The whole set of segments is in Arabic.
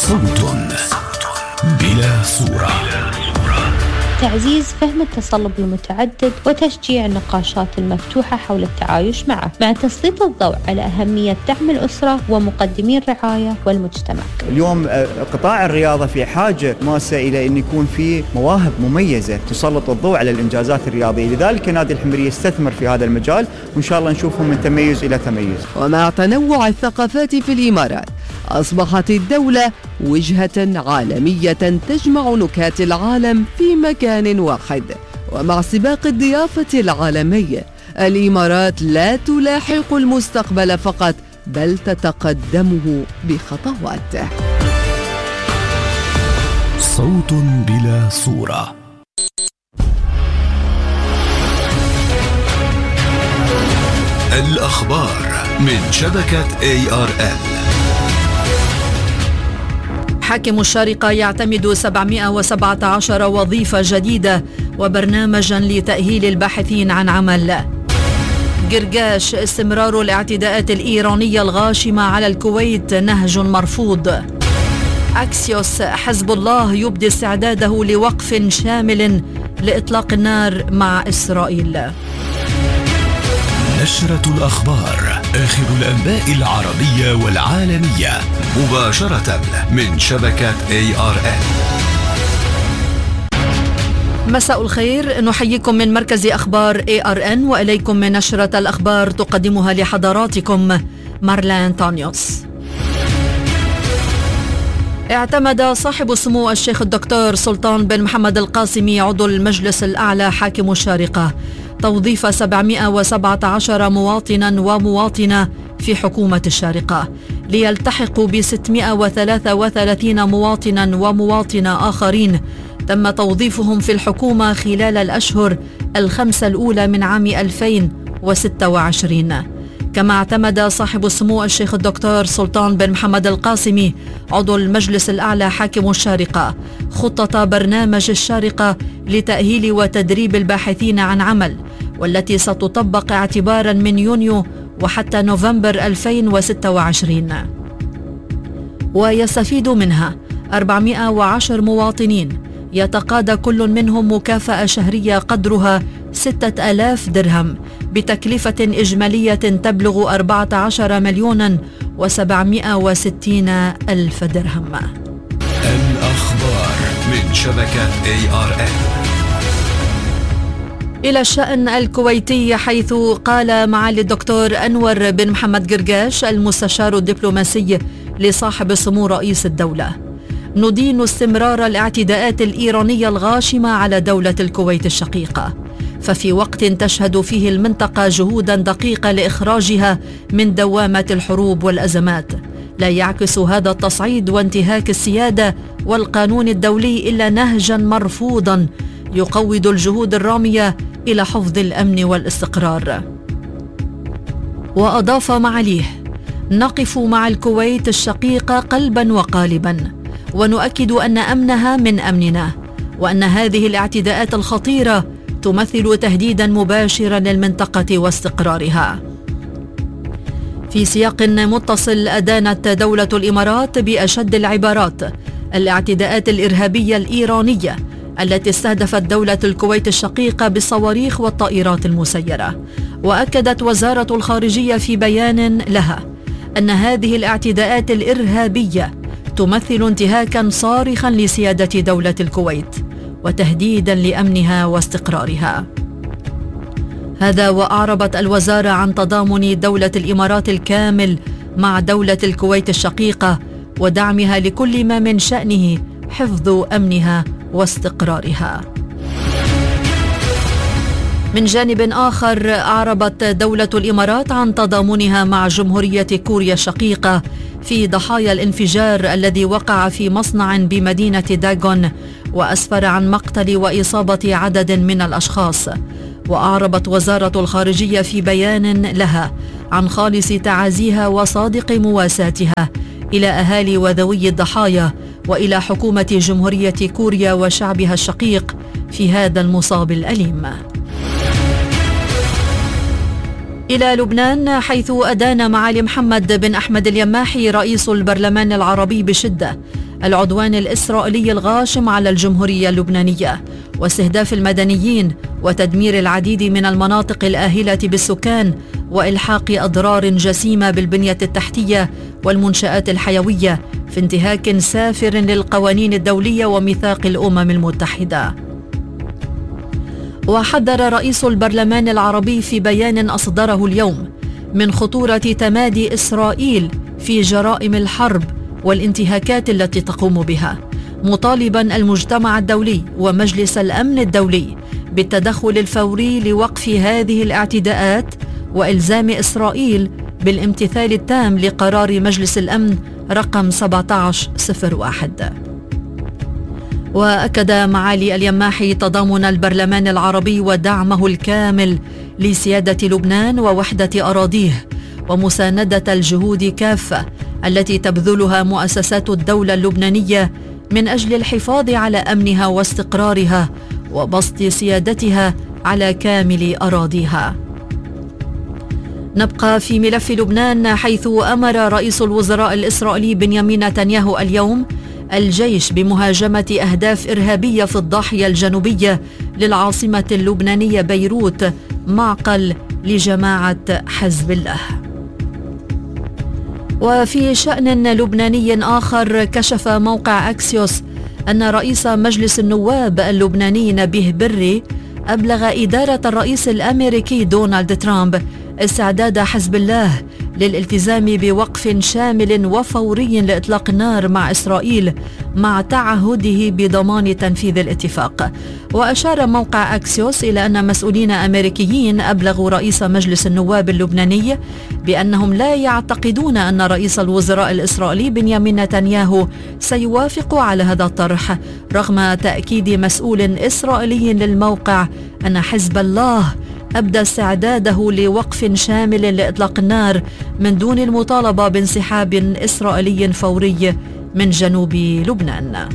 صوت بلا صورة. تعزيز فهم التصلب المتعدد وتشجيع النقاشات المفتوحة حول التعايش معه، مع تسليط الضوء على أهمية دعم الأسرة ومقدمي الرعاية والمجتمع. اليوم قطاع الرياضة في حاجة ماسة إلى أن يكون في مواهب مميزة تسلط الضوء على الإنجازات الرياضية، لذلك نادي الحمرية يستثمر في هذا المجال، وإن شاء الله نشوفهم من تميز إلى تميز. ومع تنوع الثقافات في الإمارات، أصبحت الدولة وجهة عالمية تجمع نكات العالم في مكان واحد. ومع سباق الضيافة العالمي، الإمارات لا تلاحق المستقبل فقط، بل تتقدمه بخطوات. صوت بلا صورة. الأخبار من شبكة ARN. حاكم الشارقة يعتمد 717 وظيفة جديدة وبرنامجا لتأهيل الباحثين عن عمل. قرقاش: استمرار الاعتداءات الإيرانية الغاشمة على الكويت نهج مرفوض. أكسيوس: حزب الله يبدي استعداده لوقف شامل لإطلاق النار مع إسرائيل. نشرة الأخبار، آخر الأنباء العربية والعالمية، مباشرة من شبكة ARN. مساء الخير، نحييكم من مركز أخبار ARN وإليكم من نشرة الأخبار تقدمها لحضراتكم مارلان تانيوس. اعتمد صاحب السمو الشيخ الدكتور سلطان بن محمد القاسمي عضو المجلس الأعلى حاكم الشارقة توظيف 717 مواطنا ومواطنة في حكومة الشارقة، ليلتحقوا ب 633 مواطنا ومواطنة آخرين تم توظيفهم في الحكومة خلال الأشهر الخمسة الأولى من عام 2026. كما اعتمد صاحب السمو الشيخ الدكتور سلطان بن محمد القاسمي عضو المجلس الأعلى حاكم الشارقة خطة برنامج الشارقة لتأهيل وتدريب الباحثين عن عمل، والتي ستطبق اعتبارا من يونيو وحتى نوفمبر 2026، ويستفيد منها 410 مواطنين، يتقاضى كل منهم مكافأة شهرية قدرها 6000 درهم بتكلفة إجمالية تبلغ 14,760,000 درهم. الأخبار من شبكة ARN. إلى الشأن الكويتي، حيث قال معالي الدكتور أنور بن محمد قرقاش المستشار الدبلوماسي لصاحب السمو رئيس الدولة: ندين استمرار الاعتداءات الإيرانية الغاشمة على دولة الكويت الشقيقة، ففي وقت تشهد فيه المنطقة جهودا دقيقة لإخراجها من دوامة الحروب والأزمات، لا يعكس هذا التصعيد وانتهاك السيادة والقانون الدولي إلا نهجا مرفوضا يقوض الجهود الرامية إلى حفظ الأمن والاستقرار. وأضاف معاليه: نقف مع الكويت الشقيقة قلبا وقالبا، ونؤكد أن أمنها من أمننا، وأن هذه الاعتداءات الخطيرة تمثل تهديدا مباشرا للمنطقة واستقرارها. في سياق متصل، أدانت دولة الإمارات بأشد العبارات الاعتداءات الإرهابية الإيرانية التي استهدفت دولة الكويت الشقيقة بالصواريخ والطائرات المسيرة. وأكدت وزارة الخارجية في بيان لها أن هذه الاعتداءات الإرهابية تمثل انتهاكا صارخا لسيادة دولة الكويت وتهديدا لأمنها واستقرارها. هذا وأعربت الوزارة عن تضامن دولة الإمارات الكامل مع دولة الكويت الشقيقة ودعمها لكل ما من شأنه حفظ أمنها واستقرارها. من جانب آخر، أعربت دولة الإمارات عن تضامنها مع جمهورية كوريا الشقيقة في ضحايا الانفجار الذي وقع في مصنع بمدينة داغون وأسفر عن مقتل وإصابة عدد من الأشخاص. وأعربت وزارة الخارجية في بيان لها عن خالص تعازيها وصادق مواساتها إلى أهالي وذوي الضحايا وإلى حكومة جمهورية كوريا وشعبها الشقيق في هذا المصاب الأليم. إلى لبنان، حيث أدان معالي محمد بن أحمد اليماحي رئيس البرلمان العربي بشدة العدوان الإسرائيلي الغاشم على الجمهورية اللبنانية واستهداف المدنيين وتدمير العديد من المناطق الآهلة بالسكان وإلحاق أضرار جسيمة بالبنية التحتية والمنشآت الحيوية في انتهاك سافر للقوانين الدولية وميثاق الأمم المتحدة. وحذر رئيس البرلمان العربي في بيان أصدره اليوم من خطورة تمادي إسرائيل في جرائم الحرب والانتهاكات التي تقوم بها، مطالبا المجتمع الدولي ومجلس الأمن الدولي بالتدخل الفوري لوقف هذه الاعتداءات وإلزام إسرائيل بالامتثال التام لقرار مجلس الأمن رقم 1701. وأكد معالي اليماحي تضامن البرلمان العربي ودعمه الكامل لسيادة لبنان ووحدة أراضيه ومساندة الجهود كافة التي تبذلها مؤسسات الدولة اللبنانية من أجل الحفاظ على أمنها واستقرارها وبسط سيادتها على كامل أراضيها. نبقى في ملف لبنان، حيث أمر رئيس الوزراء الإسرائيلي بنيامين نتنياهو اليوم الجيش بمهاجمة أهداف إرهابية في الضاحية الجنوبية للعاصمة اللبنانية بيروت، معقل لجماعة حزب الله. وفي شأن لبناني آخر، كشف موقع أكسيوس أن رئيس مجلس النواب اللبناني نبيه بري أبلغ إدارة الرئيس الأمريكي دونالد ترامب استعداد حزب الله للالتزام بوقف شامل وفوري لإطلاق النار مع إسرائيل مع تعهده بضمان تنفيذ الاتفاق. وأشار موقع أكسيوس إلى أن مسؤولين أمريكيين أبلغوا رئيس مجلس النواب اللبناني بأنهم لا يعتقدون أن رئيس الوزراء الإسرائيلي بنيامين نتنياهو سيوافق على هذا الطرح، رغم تأكيد مسؤول إسرائيلي للموقع أن حزب الله أبدى استعداده لوقف شامل لإطلاق النار من دون المطالبة بانسحاب إسرائيلي فوري من جنوب لبنان.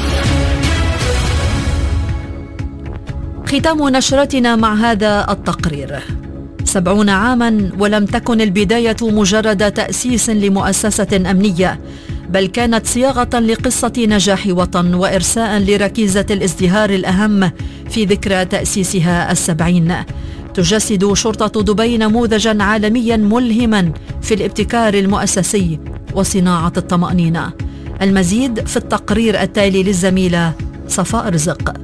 ختام نشرتنا مع هذا التقرير: 70 عاما ولم تكن البداية مجرد تأسيس لمؤسسة أمنية، بل كانت صياغة لقصة نجاح وطن وإرساء لركيزة الازدهار الأهم في ذكرى تأسيسها 70. تجسد شرطة دبي نموذجا عالميا ملهما في الابتكار المؤسسي وصناعة الطمأنينة. المزيد في التقرير التالي للزميلة صفاء رزق.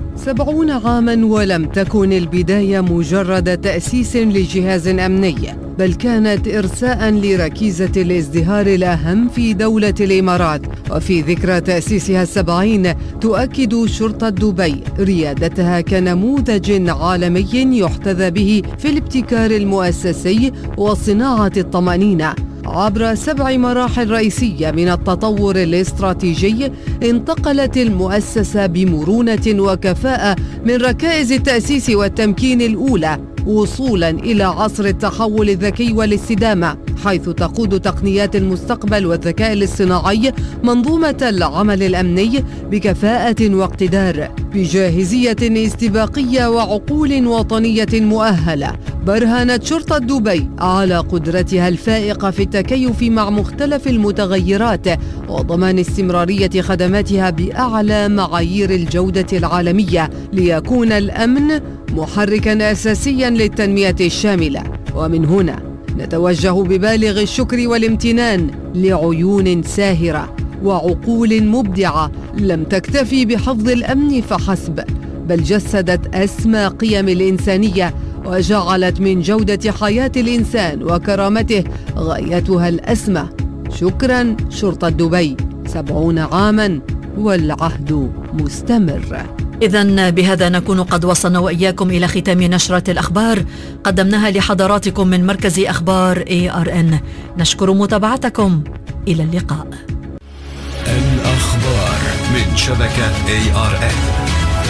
70 عاما ولم تكن البداية مجرد تأسيس لجهاز أمني، بل كانت إرساء لركيزة الازدهار الأهم في دولة الإمارات. وفي ذكرى تأسيسها 70 تؤكد شرطة دبي ريادتها كنموذج عالمي يحتذى به في الابتكار المؤسسي وصناعة الطمأنينة عبر 7 مراحل رئيسية من التطور الاستراتيجي. انتقلت المؤسسة بمرونة وكفاءة من ركائز التأسيس والتمكين الأولى وصولا إلى عصر التحول الذكي والاستدامة، حيث تقود تقنيات المستقبل والذكاء الاصطناعي منظومة العمل الأمني بكفاءة واقتدار، بجاهزية استباقية وعقول وطنية مؤهلة. برهنت شرطة دبي على قدرتها الفائقة في التكيف مع مختلف المتغيرات وضمان استمرارية خدماتها بأعلى معايير الجودة العالمية، ليكون الأمن محركاً أساسياً للتنمية الشاملة. ومن هنا نتوجه ببالغ الشكر والامتنان لعيون ساهرة وعقول مبدعة لم تكتفي بحفظ الأمن فحسب، بل جسدت أسمى قيم الإنسانية وجعلت من جودة حياة الإنسان وكرامته غايتها الأسمى. شكراً شرطة دبي، 70 عاماً والعهد مستمر. إذن بهذا نكون قد وصلنا وإياكم إلى ختام نشرة الأخبار قدمناها لحضراتكم من مركز أخبار ARN. نشكر متابعتكم، إلى اللقاء. الأخبار من شبكة ARN.